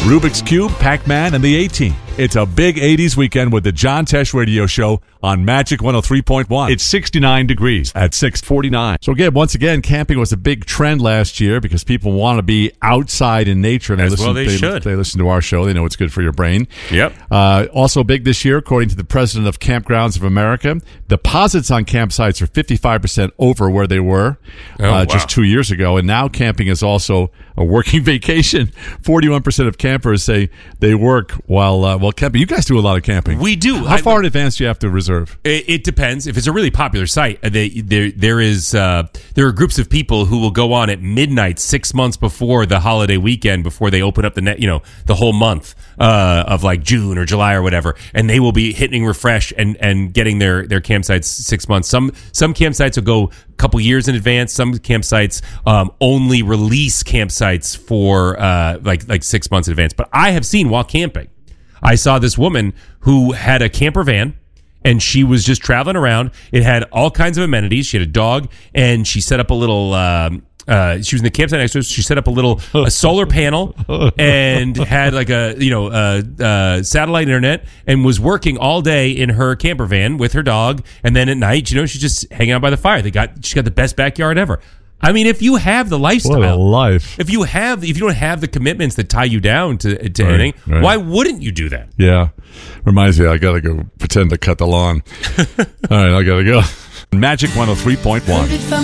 Rubik's Cube, Pac-Man, and the A-Team. It's a big 80s weekend with the John Tesh Radio Show on Magic 103.1. It's 69 degrees at 6:49. So again, once again, camping was a big trend last year because people want to be outside in nature. And As well they should. They listen to our show. They know it's good for your brain. Yep. Also big this year, according to the president of Campgrounds of America, deposits on campsites are 55% over where they were just 2 years ago. And now camping is also a working vacation. 41% of campers say they work while camping. You guys do a lot of camping. We do. How far in advance do you have to reserve? It depends. If it's a really popular site, there are groups of people who will go on at midnight 6 months before the holiday weekend, before they open up the whole month of like June or July or whatever, and they will be hitting refresh and getting their campsites 6 months. Some campsites will go a couple years in advance. Some campsites only release campsites for like 6 months in advance. But I have seen while camping, I saw this woman who had a camper van, and she was just traveling around. It had all kinds of amenities. She had a dog, and she set up a little. She was in the campsite next to us. She set up a solar panel and had like a satellite internet, and was working all day in her camper van with her dog. And then at night, she's just hanging out by the fire. She got the best backyard ever. I mean, if you have the lifestyle, what a life. If you don't have the commitments that tie you down to anything, right. Why wouldn't you do that? Yeah. Reminds me, I got to go pretend to cut the lawn. All right, I got to go. Magic 103.1.